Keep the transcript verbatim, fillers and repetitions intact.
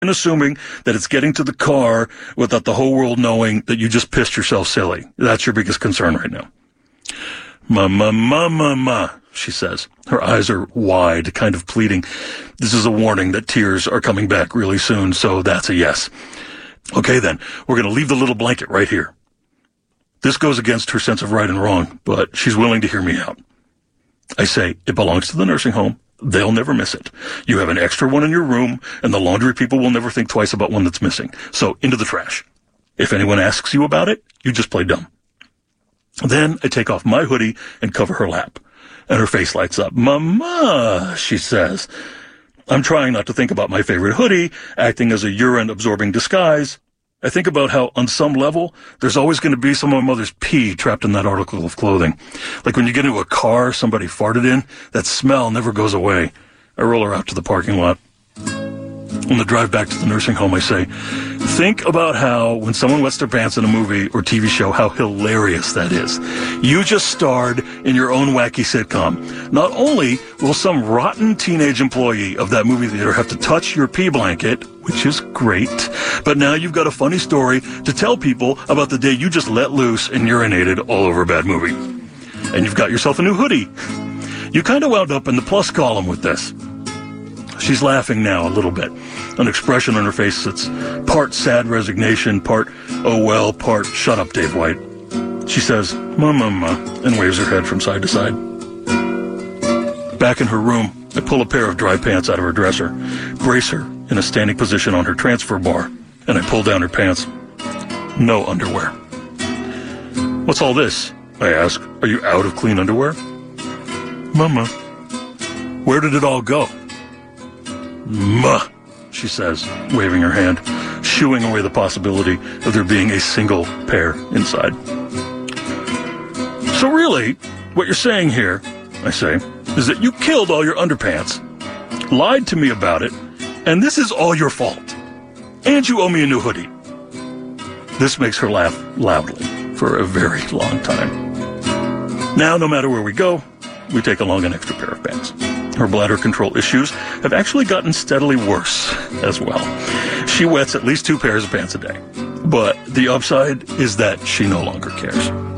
and assuming that it's getting to the car without the whole world knowing that you just pissed yourself silly. That's your biggest concern right now. Ma, ma, ma, ma, ma, she says. Her eyes are wide, kind of pleading. This is a warning that tears are coming back really soon, so that's a yes. Okay, then, we're going to leave the little blanket right here. This goes against her sense of right and wrong, but she's willing to hear me out. I say, it belongs to the nursing home. They'll never miss it. You have an extra one in your room, and the laundry people will never think twice about one that's missing. So, into the trash. If anyone asks you about it, you just play dumb. Then I take off my hoodie and cover her lap. And her face lights up. Mama, she says. I'm trying not to think about my favorite hoodie, acting as a urine-absorbing disguise. I think about how, on some level, there's always going to be some of my mother's pee trapped in that article of clothing. Like when you get into a car somebody farted in, that smell never goes away. I roll her out to the parking lot. On the drive back to the nursing home, I say, think about how, when someone wets their pants in a movie or T V show, how hilarious that is. You just starred in your own wacky sitcom. Not only will some rotten teenage employee of that movie theater have to touch your pee blanket, which is great, but now you've got a funny story to tell people about the day you just let loose and urinated all over a bad movie. And you've got yourself a new hoodie. You kind of wound up in the plus column with this. She's laughing now a little bit, an expression on her face that's part sad resignation, part oh well, part shut up, Dave White. She says, ma, ma, ma, and waves her head from side to side. Back in her room, I pull a pair of dry pants out of her dresser, brace her in a standing position on her transfer bar, and I pull down her pants. No underwear. What's all this? I ask. Are you out of clean underwear? Mama, where did it all go? Ma, she says, waving her hand, shooing away the possibility of there being a single pair inside. So really, what you're saying here, I say, is that you killed all your underpants, lied to me about it, and this is all your fault. And you owe me a new hoodie. This makes her laugh loudly for a very long time. Now, no matter where we go, we take along an extra pair of pants. Her bladder control issues have actually gotten steadily worse as well. She wets at least two pairs of pants a day. But the upside is that she no longer cares.